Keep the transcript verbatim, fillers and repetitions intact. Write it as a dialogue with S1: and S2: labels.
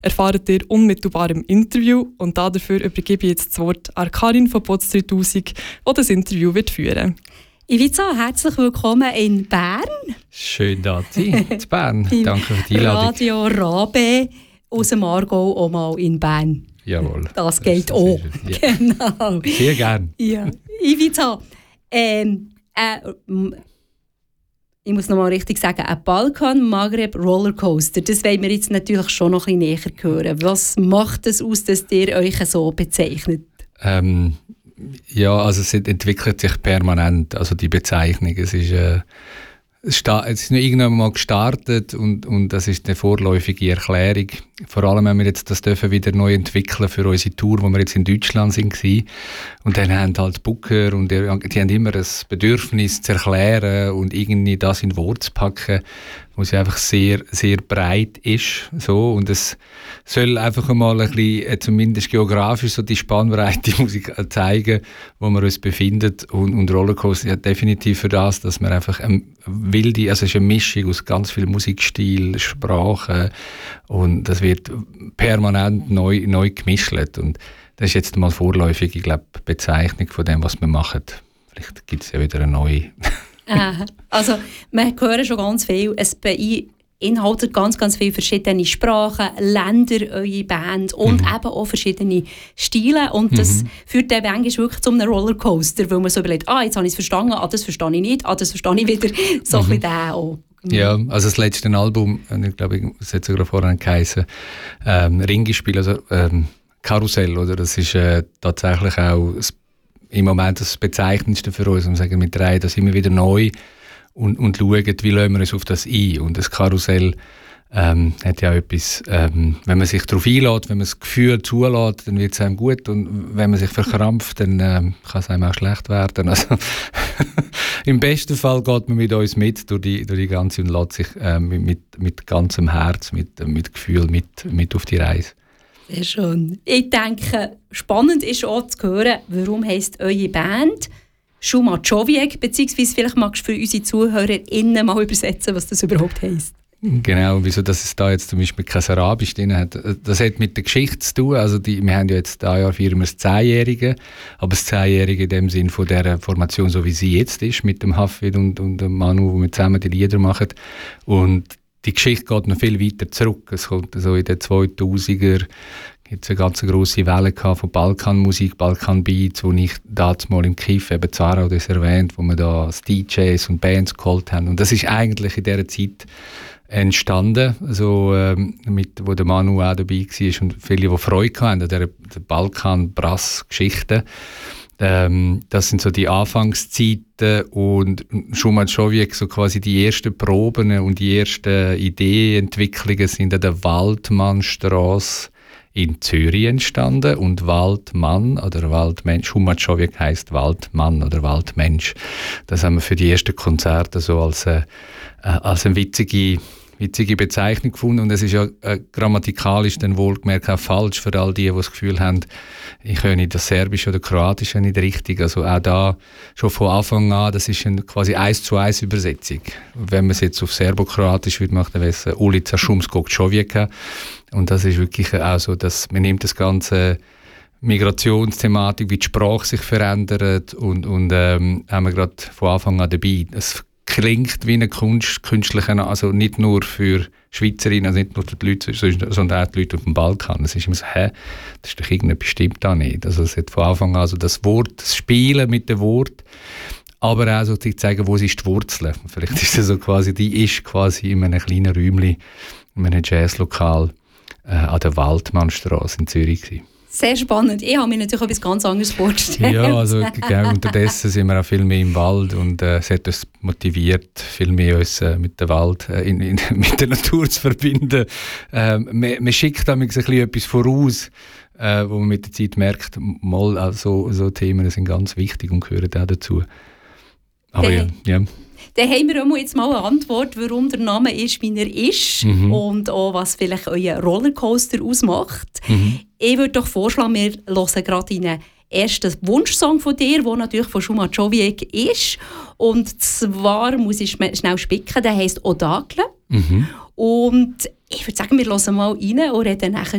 S1: erfahrt ihr unmittelbar im Interview und dafür übergebe ich jetzt das Wort an Karin von Pods dreitausend, die das Interview wird führen.
S2: Ivica, herzlich willkommen in Bern.
S3: Schön, da zu sein, in Bern. Danke für die Einladung.
S2: Radio Rabe aus dem Aargau, auch mal in Bern.
S3: Jawohl.
S2: Das geht das auch. Ja. Genau.
S3: Sehr gern.
S2: Ja. Ivica, ähm, äh, ich muss noch mal richtig sagen, ein Balkan-Maghreb-Rollercoaster, das wollen wir jetzt natürlich schon noch ein bisschen näher hören. Was macht es aus, dass ihr euch so bezeichnet?
S3: Ähm, ja, also es entwickelt sich permanent, also die Bezeichnung. Es ist, äh, es ist nicht irgendwann mal gestartet und, und das ist eine vorläufige Erklärung. Vor allem, wenn wir jetzt das dürfen wieder neu entwickeln für unsere Tour, wo wir jetzt in Deutschland sind. Und dann haben halt Booker und die, die haben immer das Bedürfnis zu erklären und irgendwie das in Worte zu packen, wo sie einfach sehr, sehr breit ist. So. Und es soll einfach mal ein bisschen, zumindest geografisch, so die Spannbreite Musik zeigen, wo wir uns befinden. Und, und Rollercoaster ja definitiv für das, dass man einfach eine wilde, also es ist eine Mischung aus ganz vielen Musikstilen, Sprachen und das wird permanent neu, neu gemischt. Und das ist jetzt mal vorläufig, ich glaube, Bezeichnung von dem, was wir machen. Vielleicht gibt es ja wieder eine neue.
S2: Aha. Also, wir hören schon ganz viel. Es beinhaltet ganz, ganz viele verschiedene Sprachen, Länder, eure Band und mhm. eben auch verschiedene Stile. Und das mhm. führt dann manchmal wirklich zu einem Rollercoaster, weil man so überlegt, ah, jetzt habe ich es verstanden, ah, das verstehe ich nicht, ah, das verstehe ich wieder. So mhm. ein bisschen den auch.
S3: Ja, also das letzte Album, ich glaube, es hat sogar vorhin geheißen, ähm, Ringespiel, also ähm, Karussell, oder? Das ist äh, tatsächlich auch das, im Moment das Bezeichnendste für uns. Wir sagen, wir drehen das immer wieder neu und, und schauen, wie lassen wir uns auf das ein. Und das Karussell ähm, hat ja auch etwas, ähm, wenn man sich darauf einlässt, wenn man das Gefühl zulässt, dann wird es einem gut. Und wenn man sich verkrampft, dann ähm, kann es einem auch schlecht werden. Also im besten Fall geht man mit uns mit durch die, durch die ganze und lässt sich äh, mit, mit, mit ganzem Herz, mit, mit Gefühl mit, mit auf die Reise.
S2: Sehr schön. Ich denke, spannend ist auch zu hören, warum heisst eure Band Shuma Čovjek, beziehungsweise vielleicht magst du für unsere ZuhörerInnen mal übersetzen, was das überhaupt heisst.
S3: Genau, wieso dass es da jetzt zum Beispiel kein Arabisch drin hat. Das hat mit der Geschichte zu tun. Also die, wir haben ja jetzt dieses Jahr feiern wir das Zehnjährige, aber das Zehnjährige in dem Sinn von dieser Formation, so wie sie jetzt ist, mit dem Hafid und, und dem Manu, wo wir zusammen die Lieder machen. Und die Geschichte geht noch viel weiter zurück. Es kommt so in den zweitausender gibt es eine ganz grosse Welle von Balkanmusik, Balkanbeats, wo ich damals mal im Kiff, eben Zara das erwähnt, wo wir da D Js und Bands geholt haben. Und das ist eigentlich in dieser Zeit entstanden, also, ähm, mit, wo der Manu auch dabei war und viele, die Freude hatten an dieser Balkan-Brass-Geschichte. Ähm, das sind so die Anfangszeiten und Shuma Čovjek, so quasi die ersten Proben und die ersten Ideenentwicklungen sind an der Waldmannstrasse in Zürich entstanden und Waldmann oder Waldmensch, Shuma Čovjek heisst Waldmann oder Waldmensch. Das haben wir für die ersten Konzerte so als, äh, als eine witzige witzige Bezeichnung gefunden und es ist ja äh, grammatikalisch dann wohlgemerkt auch falsch für all die, die das Gefühl haben, ich höre nicht das Serbische oder Kroatische nicht richtig. Also auch da schon von Anfang an, das ist eine quasi eins zu eins Übersetzung. Wenn man es jetzt auf Serbo-Kroatisch würde machen, dann wäre es Ulica Šumskog Čovjeka und das ist wirklich auch so, dass man nimmt das ganze Migrationsthematik, wie die Sprache sich verändert und, und ähm, haben wir gerade von Anfang an dabei. Es klingt wie eine Kunst, künstliche, also nicht nur für Schweizerinnen, also nicht nur für die Leute, sondern auch die Leute auf dem Balkan. Es ist immer so, hä, das ist doch irgendetwas stimmt da nicht. Also es hat von Anfang an also das Wort, das Spielen mit dem Wort, aber auch so zu zeigen, wo ist die Wurzel. Vielleicht ist es so quasi, die ist quasi in einem kleinen Räumchen, in einem Jazzlokal äh, an der Waldmannstrasse in Zürich gewesen.
S2: Sehr spannend. Ich habe mir natürlich etwas ganz anderes vorgestellt.
S3: Ja, also genau, unterdessen sind wir auch viel mehr im Wald und äh, es hat uns motiviert, viel mehr uns äh, mit dem Wald, äh, in, in, mit der Natur zu verbinden. Ähm, man, man schickt damit ein bisschen etwas voraus, äh, wo man mit der Zeit merkt, mal, also, so Themen sind ganz wichtig und gehören auch dazu. Aber
S2: okay.
S3: ja, ja.
S2: Dann haben wir jetzt mal eine Antwort, warum der Name ist, wie er ist mhm. und auch, was vielleicht euer Rollercoaster ausmacht. Mhm. Ich würde doch vorschlagen, wir hören gerade in einen ersten Wunschsong von dir, der natürlich von Shuma Čovjek ist. Und zwar muss ich schnell spicken, der heisst «Odakle». Mhm. Und ich würde sagen, wir hören mal rein und reden nachher